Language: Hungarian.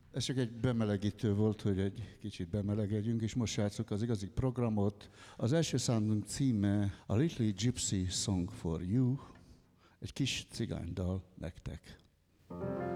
Ez csak egy bemelegítő volt, hogy egy kicsit bemelegedjünk, és most srácok az igazi programot. Az első számunk címe a Little Gypsy Song for You, egy kis cigánydal nektek.